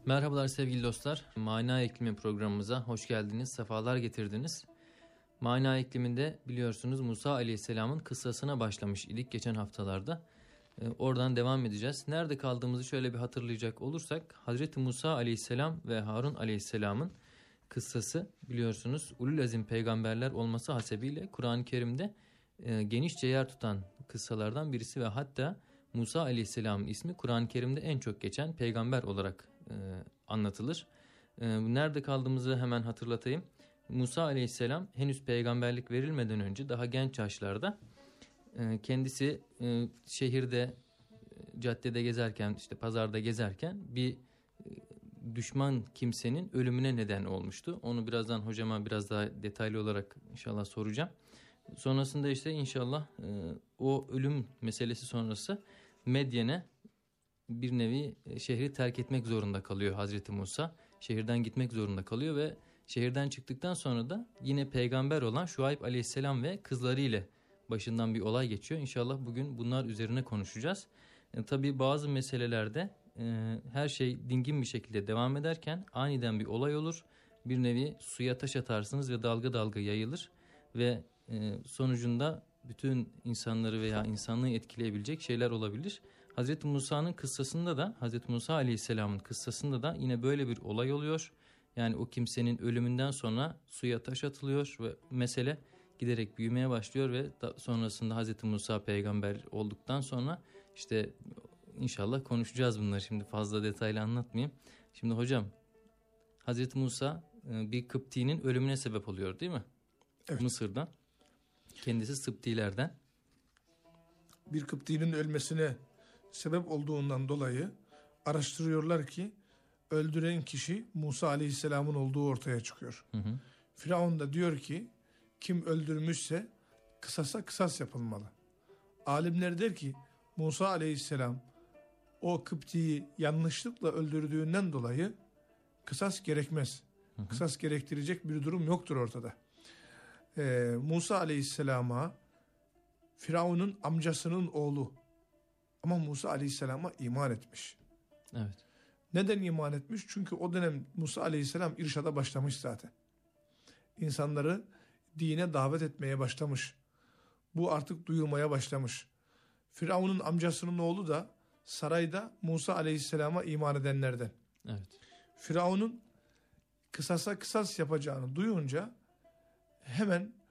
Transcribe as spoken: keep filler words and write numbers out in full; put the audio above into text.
Merhabalar sevgili dostlar. Mana İklimi programımıza hoş geldiniz, sefalar getirdiniz. Mana İklimi'nde biliyorsunuz Musa Aleyhisselam'ın kıssasına başlamış idik geçen haftalarda. Ee, oradan devam edeceğiz. Nerede kaldığımızı şöyle bir hatırlayacak olursak, Hazreti Musa Aleyhisselam ve Harun Aleyhisselam'ın kıssası biliyorsunuz ulul azim peygamberler olması hasebiyle Kur'an-ı Kerim'de e, genişçe yer tutan kıssalardan birisi ve hatta Musa Aleyhisselam'ın ismi Kur'an-ı Kerim'de en çok geçen peygamber olarak e, anlatılır. E, nerede kaldığımızı hemen hatırlatayım. Musa Aleyhisselam henüz peygamberlik verilmeden önce daha genç yaşlarda e, kendisi e, şehirde, e, caddede gezerken, işte pazarda gezerken bir e, düşman kimsenin ölümüne neden olmuştu. Onu birazdan hocama biraz daha detaylı olarak inşallah soracağım. Sonrasında işte inşallah e, o ölüm meselesi sonrası Medyen'e bir nevi şehri terk etmek zorunda kalıyor Hazreti Musa. Şehirden gitmek zorunda kalıyor ve şehirden çıktıktan sonra da yine peygamber olan Şuayb Aleyhisselam ve kızları ile başından bir olay geçiyor. İnşallah bugün bunlar üzerine konuşacağız. E, tabii bazı meselelerde e, her şey dingin bir şekilde devam ederken aniden bir olay olur. Bir nevi suya taş atarsınız ve dalga dalga yayılır ve e, sonucunda bütün insanları veya insanlığı etkileyebilecek şeyler olabilir. Hazreti Musa'nın kıssasında da, Hazreti Musa Aleyhisselam'ın kıssasında da yine böyle bir olay oluyor. Yani o kimsenin ölümünden sonra suya taş atılıyor ve mesele giderek büyümeye başlıyor ve sonrasında Hazreti Musa peygamber olduktan sonra işte inşallah konuşacağız bunları. Şimdi fazla detaylı anlatmayayım. Şimdi hocam, Hazreti Musa bir Kıpti'nin ölümüne sebep oluyor değil mi? Evet. Mısır'da. Kendisi Sıptilerden. Bir Kıpti'nin ölmesine sebep olduğundan dolayı araştırıyorlar ki öldüren kişi Musa Aleyhisselam'ın olduğu ortaya çıkıyor. Hı hı. Firavun da diyor ki kim öldürmüşse kısasa kısas yapılmalı. Alimler der ki Musa Aleyhisselam o Kıpti'yi yanlışlıkla öldürdüğünden dolayı kısas gerekmez. Hı hı. Kısas gerektirecek bir durum yoktur ortada. Ee, Musa Aleyhisselam'a Firavun'un amcasının oğlu ama Musa Aleyhisselam'a iman etmiş. Evet. Neden iman etmiş? Çünkü o dönem Musa Aleyhisselam irşada başlamış zaten. İnsanları dine davet etmeye başlamış. Bu artık duyulmaya başlamış. Firavun'un amcasının oğlu da sarayda Musa Aleyhisselam'a iman edenlerden. Evet. Firavun'un kısasa kısas yapacağını duyunca hemen